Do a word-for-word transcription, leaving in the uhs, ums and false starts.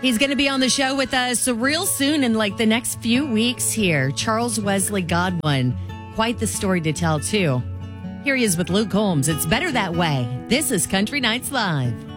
He's going to be on the show with us real soon in like the next few weeks here. Charles Wesley Godwin. Quite the story to tell, too. Here he is with Luke Combs. It's better that way. This is Country Nights Live.